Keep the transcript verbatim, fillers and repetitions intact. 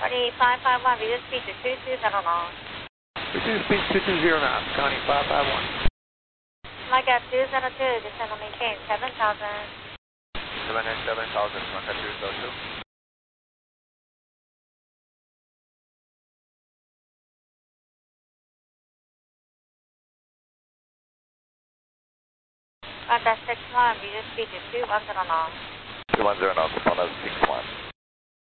Connie five five one, visual speed to two two zero knots. Visual speed two two zero knots, Connie five five one. Micah two zero two, descend and maintain seven thousand. seven and seven thousand, Micah two zero two. Micah six one, visual speed to two one zero knots. two one zero knots, Apollo six one.